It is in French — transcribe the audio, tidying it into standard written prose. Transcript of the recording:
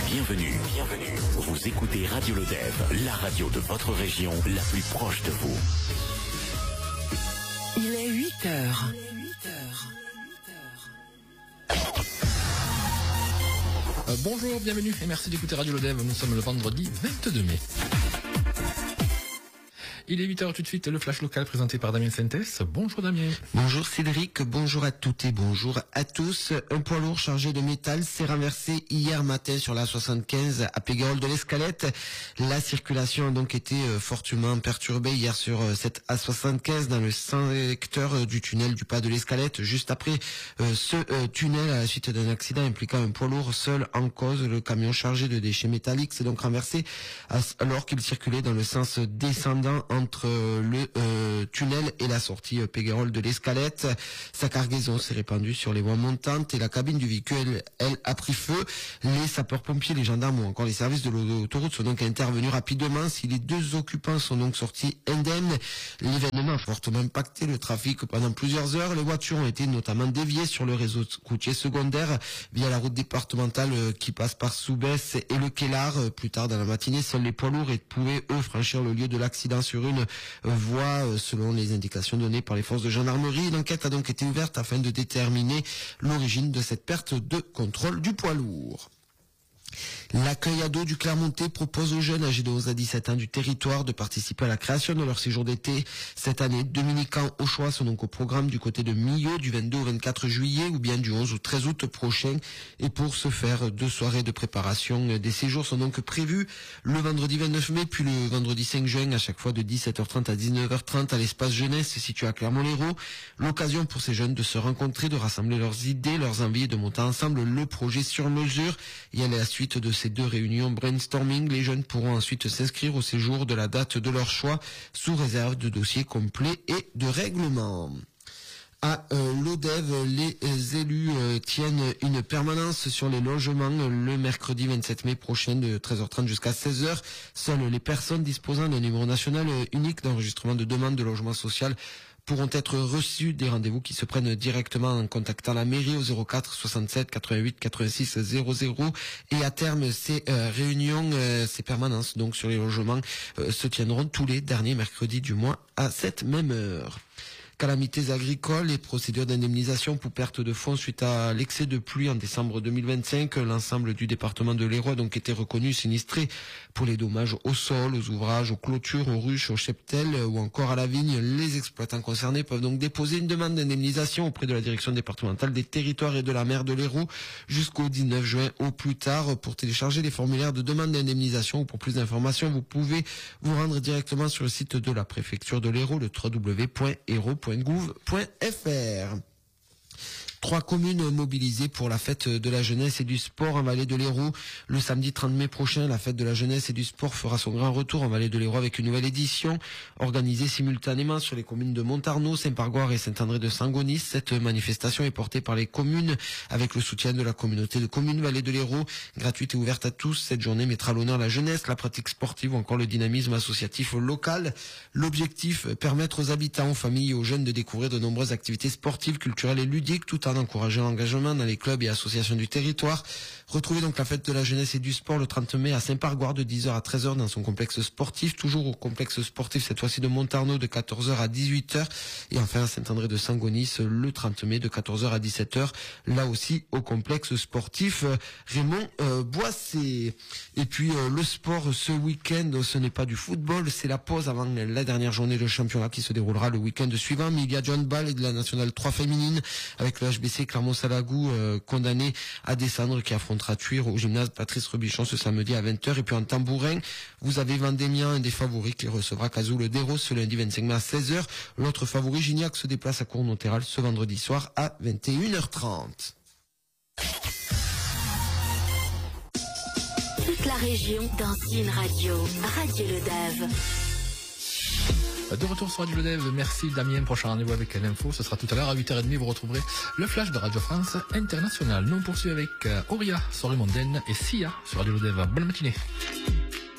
Bienvenue. Vous écoutez Radio Lodève, la radio de votre région, la plus proche de vous. Il est 8 heures. Bonjour, bienvenue et merci d'écouter Radio Lodève. Nous sommes le vendredi 22 mai. Il est 8h tout de suite, le flash local présenté par Damien Sentes. Bonjour Damien. Bonjour Cédric, bonjour à toutes et bonjour à tous. Un poids lourd chargé de métal s'est renversé hier matin sur la 75 à Péguerolles de l'Escalette. La circulation a donc été fortement perturbée hier sur cette A75 dans le secteur du tunnel du pas de l'Escalette. Juste après ce tunnel, à la suite d'un accident impliquant un poids lourd seul en cause, le camion chargé de déchets métalliques s'est donc renversé alors qu'il circulait dans le sens descendant entre le tunnel et la sortie Péguerolles de l'Escalette. Sa cargaison s'est répandue sur les voies montantes et la cabine du véhicule, elle, a pris feu. Les sapeurs-pompiers, les gendarmes ou encore les services de l'autoroute sont donc intervenus rapidement. Si les deux occupants sont donc sortis indemnes, l'événement a fortement impacté le trafic pendant plusieurs heures. Les voitures ont été notamment déviées sur le réseau routier secondaire via la route départementale qui passe par Soubès et le Kellar. Plus tard dans la matinée, seuls les poids lourds pouvaient, eux, franchir le lieu de l'accident sur une voie selon les indications données par les forces de gendarmerie. L'enquête a donc été ouverte afin de déterminer l'origine de cette perte de contrôle du poids lourd. L'accueil ado du Clermontais propose aux jeunes âgés de 11 à 17 ans du territoire de participer à la création de leur séjour d'été. Cette année, dominicains au choix sont donc au programme du côté de Millau du 22 au 24 juillet ou bien du 11 au 13 août prochain. Et pour ce faire, 2 soirées de préparation des séjours sont donc prévues le vendredi 29 mai puis le vendredi 5 juin à chaque fois de 17h30 à 19h30 à l'espace jeunesse situé à Clermont-Lérault. L'occasion pour ces jeunes de se rencontrer, de rassembler leurs idées, leurs envies et de monter ensemble le projet sur mesure. Et à la suite de ces 2 réunions brainstorming, les jeunes pourront ensuite s'inscrire au séjour de la date de leur choix sous réserve de dossiers complets et de règlements. À l'Odève, les élus tiennent une permanence sur les logements le mercredi 27 mai prochain de 13h30 jusqu'à 16h. Seules les personnes disposant d'un numéro national unique d'enregistrement de demande de logement social pourront être reçus. Des rendez-vous qui se prennent directement en contactant la mairie au 04 67 88 86 00. Et à terme, ces réunions, ces permanences donc sur les logements se tiendront tous les derniers mercredis du mois à cette même heure. Calamités agricoles et procédures d'indemnisation pour perte de fonds suite à l'excès de pluie en décembre 2025. L'ensemble du département de l'Hérault a donc été reconnu sinistré pour les dommages au sol, aux ouvrages, aux clôtures, aux ruches, aux cheptels ou encore à la vigne. Les exploitants concernés peuvent donc déposer une demande d'indemnisation auprès de la direction départementale des territoires et de la mer de l'Hérault jusqu'au 19 juin au plus tard. Pour télécharger les formulaires de demande d'indemnisation ou pour plus d'informations, vous pouvez vous rendre directement sur le site de la préfecture de l'Hérault, le www.hérault.gouv.fr. 3 communes mobilisées pour la fête de la jeunesse et du sport en Vallée de l'Hérault. Le samedi 30 mai prochain, la fête de la jeunesse et du sport fera son grand retour en Vallée de l'Hérault avec une nouvelle édition organisée simultanément sur les communes de Montarnot, Saint-Pargoire et Saint-André de Sangonis. Cette manifestation est portée par les communes avec le soutien de la communauté de communes Vallée de l'Hérault. Gratuite et ouverte à tous, cette journée mettra à l'honneur la jeunesse, la pratique sportive ou encore le dynamisme associatif local. L'objectif, permettre aux habitants, aux familles et aux jeunes de découvrir de nombreuses activités sportives, culturelles et ludiques tout en encourageant l'engagement dans les clubs et associations du territoire. Retrouvez donc la fête de la jeunesse et du sport le 30 mai à Saint-Pargoire de 10h à 13h dans son complexe sportif, toujours au complexe sportif cette fois-ci de Montarnot de 14h à 18h et enfin à Saint-André de Sangonis le 30 mai de 14h à 17h là aussi au complexe sportif Raymond Boissé. Et puis le sport ce week-end, ce n'est pas du football, c'est la pause avant la dernière journée de championnat qui se déroulera le week-end suivant. Mais il y a du handball et de la nationale 3 féminine avec le HBC Clermont-Salagou condamné à descendre qui affrontera Thuir au gymnase Patrice Robichon ce samedi à 20h. Et puis en tambourin, vous avez Vendémian, un des favoris qui recevra Cazoul d'Hérault ce lundi 25 mai à 16h. L'autre favori, Gignac, se déplace à Cournothéral ce vendredi soir à 21h30. Toute la région dans une radio. Radio Lodève. De retour sur Radio Lodève, merci Damien. Prochain rendez-vous avec l'info, ce sera tout à l'heure à 8h30. Vous retrouverez le flash de Radio France Internationale. Nous on poursuit avec Auria, Soirée mondaine et Sia sur Radio Lodève. Bonne matinée.